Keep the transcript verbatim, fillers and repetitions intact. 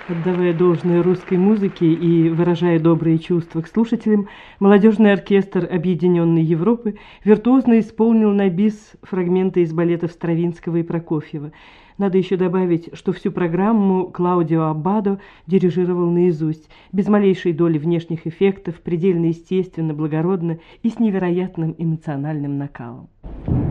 Отдавая должное русской музыке и выражая добрые чувства к слушателям, молодежный оркестр Объединенной Европы виртуозно исполнил на бис фрагменты из балетов Стравинского и Прокофьева. Надо еще добавить, что всю программу Клаудио Аббадо дирижировал наизусть, без малейшей доли внешних эффектов, предельно естественно, благородно и с невероятным эмоциональным накалом.